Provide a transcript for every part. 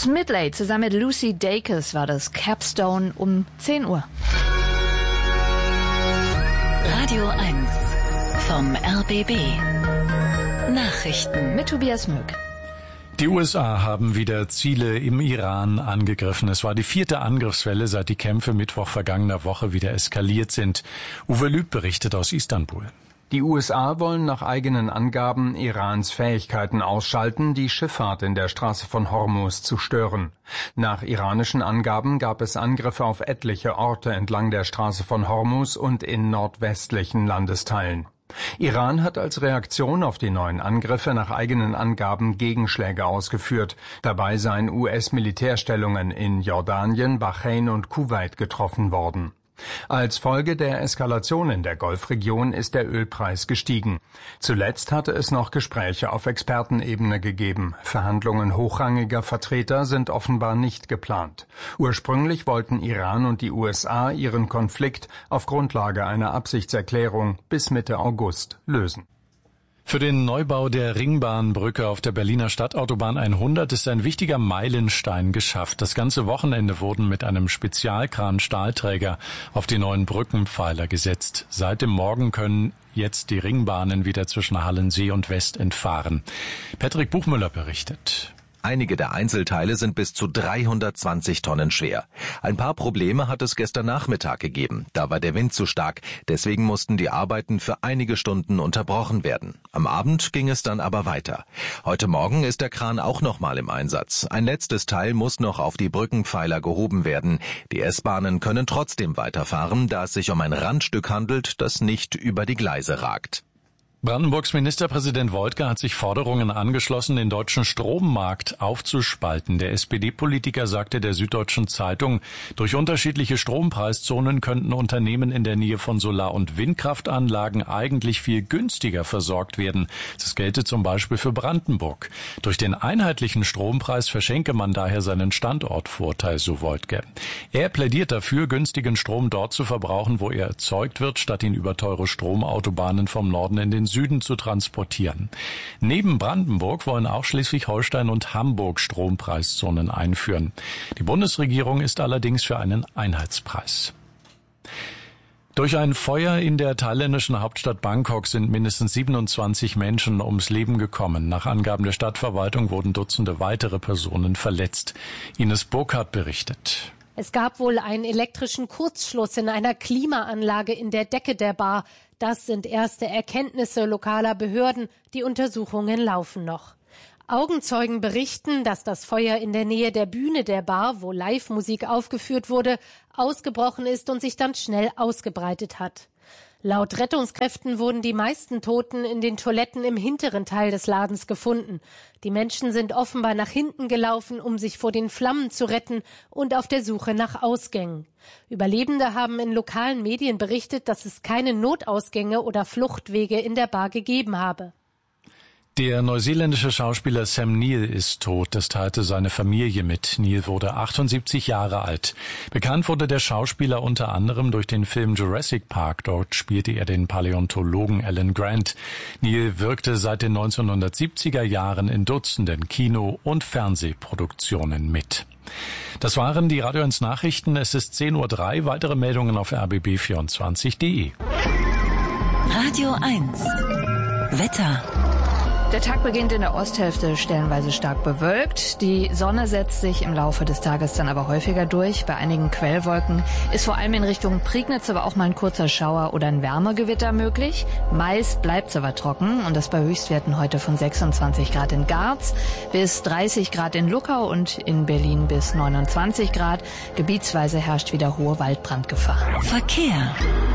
Smidley zusammen mit Lucy Dacus war das. Capstone um 10 Uhr. Radio 1 vom RBB. Nachrichten mit Tobias Möck. Die USA haben wieder Ziele im Iran angegriffen. Es war die 4. Angriffswelle, seit die Kämpfe Mittwoch vergangener Woche wieder eskaliert sind. Uwe Lüb berichtet aus Istanbul. Die USA wollen nach eigenen Angaben Irans Fähigkeiten ausschalten, die Schifffahrt in der Straße von Hormuz zu stören. Nach iranischen Angaben gab es Angriffe auf etliche Orte entlang der Straße von Hormuz und in nordwestlichen Landesteilen. Iran hat als Reaktion auf die neuen Angriffe nach eigenen Angaben Gegenschläge ausgeführt. Dabei seien US-Militärstellungen in Jordanien, Bahrain und Kuwait getroffen worden. Als Folge der Eskalation in der Golfregion ist der Ölpreis gestiegen. Zuletzt hatte es noch Gespräche auf Expertenebene gegeben. Verhandlungen hochrangiger Vertreter sind offenbar nicht geplant. Ursprünglich wollten Iran und die USA ihren Konflikt auf Grundlage einer Absichtserklärung bis Mitte August lösen. Für den Neubau der Ringbahnbrücke auf der Berliner Stadtautobahn 100 ist ein wichtiger Meilenstein geschafft. Das ganze Wochenende wurden mit einem Spezialkran Stahlträger auf die neuen Brückenpfeiler gesetzt. Seit dem Morgen können jetzt die Ringbahnen wieder zwischen Hallensee und Westend fahren. Patrick Buchmüller berichtet. Einige der Einzelteile sind bis zu 320 Tonnen schwer. Ein paar Probleme hat es gestern Nachmittag gegeben. Da war der Wind zu stark. Deswegen mussten die Arbeiten für einige Stunden unterbrochen werden. Am Abend ging es dann aber weiter. Heute Morgen ist der Kran auch nochmal im Einsatz. Ein letztes Teil muss noch auf die Brückenpfeiler gehoben werden. Die S-Bahnen können trotzdem weiterfahren, da es sich um ein Randstück handelt, das nicht über die Gleise ragt. Brandenburgs Ministerpräsident Woidke hat sich Forderungen angeschlossen, den deutschen Strommarkt aufzuspalten. Der SPD-Politiker sagte der Süddeutschen Zeitung, durch unterschiedliche Strompreiszonen könnten Unternehmen in der Nähe von Solar- und Windkraftanlagen eigentlich viel günstiger versorgt werden. Das gelte zum Beispiel für Brandenburg. Durch den einheitlichen Strompreis verschenke man daher seinen Standortvorteil, so Woidke. Er plädiert dafür, günstigen Strom dort zu verbrauchen, wo er erzeugt wird, statt ihn über teure Stromautobahnen vom Norden in den Süden zu transportieren. Neben Brandenburg wollen auch Schleswig-Holstein und Hamburg Strompreiszonen einführen. Die Bundesregierung ist allerdings für einen Einheitspreis. Durch ein Feuer in der thailändischen Hauptstadt Bangkok sind mindestens 27 Menschen ums Leben gekommen. Nach Angaben der Stadtverwaltung wurden Dutzende weitere Personen verletzt. Ines Burkhardt berichtet. Es gab wohl einen elektrischen Kurzschluss in einer Klimaanlage in der Decke der Bar. Das sind erste Erkenntnisse lokaler Behörden. Die Untersuchungen laufen noch. Augenzeugen berichten, dass das Feuer in der Nähe der Bühne der Bar, wo Live-Musik aufgeführt wurde, ausgebrochen ist und sich dann schnell ausgebreitet hat. Laut Rettungskräften wurden die meisten Toten in den Toiletten im hinteren Teil des Ladens gefunden. Die Menschen sind offenbar nach hinten gelaufen, um sich vor den Flammen zu retten und auf der Suche nach Ausgängen. Überlebende haben in lokalen Medien berichtet, dass es keine Notausgänge oder Fluchtwege in der Bar gegeben habe. Der neuseeländische Schauspieler Sam Neill ist tot, das teilte seine Familie mit. Neill wurde 78 Jahre alt. Bekannt wurde der Schauspieler unter anderem durch den Film Jurassic Park. Dort spielte er den Paläontologen Alan Grant. Neill wirkte seit den 1970er Jahren in Dutzenden Kino- und Fernsehproduktionen mit. Das waren die Radio 1 Nachrichten. Es ist 10:03 Uhr. Weitere Meldungen auf rbb24.de. Radio 1 Wetter. Der Tag beginnt in der Osthälfte stellenweise stark bewölkt. Die Sonne setzt sich im Laufe des Tages dann aber häufiger durch. Bei einigen Quellwolken ist vor allem in Richtung Prignitz aber auch mal ein kurzer Schauer oder ein Wärmegewitter möglich. Meist bleibt es aber trocken und das bei Höchstwerten heute von 26 Grad in Garz bis 30 Grad in Luckau und in Berlin bis 29 Grad. Gebietsweise herrscht wieder hohe Waldbrandgefahr. Verkehr.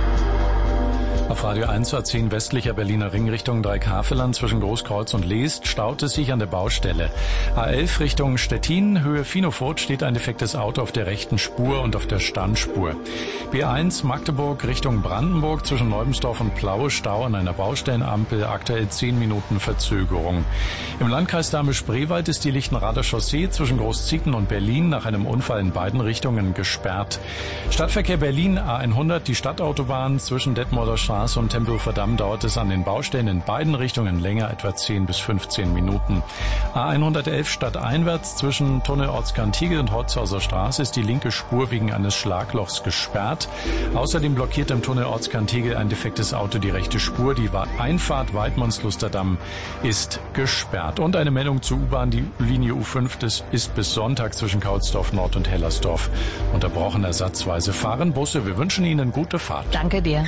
Auf Radio 1 A10 westlicher Berliner Ring Richtung Dreieckhavelland zwischen Großkreuz und Leest staut es sich an der Baustelle. A11 Richtung Stettin, Höhe Finofurt steht ein defektes Auto auf der rechten Spur und auf der Standspur. B1 Magdeburg Richtung Brandenburg zwischen Neubensdorf und Plaue Stau an einer Baustellenampel, aktuell 10 Minuten Verzögerung. Im Landkreis Dahme-Spreewald ist die Lichtenrader Chaussee zwischen Großzieten und Berlin nach einem Unfall in beiden Richtungen gesperrt. Stadtverkehr Berlin A100, die Stadtautobahn zwischen Detmolder Straße und Tempelhofer Damm dauert es an den Baustellen in beiden Richtungen länger, etwa 10 bis 15 Minuten. A111 stadteinwärts zwischen Tunnel Ortskantigel und Holzhauser Straße ist die linke Spur wegen eines Schlaglochs gesperrt. Außerdem blockiert im Tunnel Ortskantigel ein defektes Auto die rechte Spur. Die Einfahrt Weidmannslusterdamm ist gesperrt. Und eine Meldung zur U-Bahn. Die Linie U5 ist bis Sonntag zwischen Kaulsdorf Nord und Hellersdorf unterbrochen. Ersatzweise fahren Busse. Wir wünschen Ihnen gute Fahrt. Danke dir.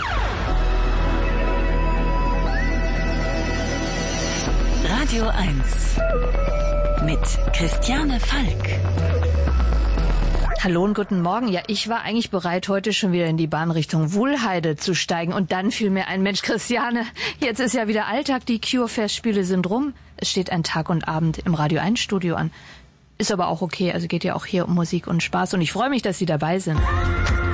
Radio 1 mit Christiane Falk. Hallo und guten Morgen. Ja, ich war eigentlich bereit, heute schon wieder in die Bahn Richtung Wuhlheide zu steigen. Und dann fiel mir ein, Mensch, Christiane, jetzt ist ja wieder Alltag, die Cure-Festspiele sind rum. Es steht ein Tag und Abend im Radio 1 Studio an. Ist aber auch okay, also geht ja auch hier um Musik und Spaß. Und ich freue mich, dass Sie dabei sind.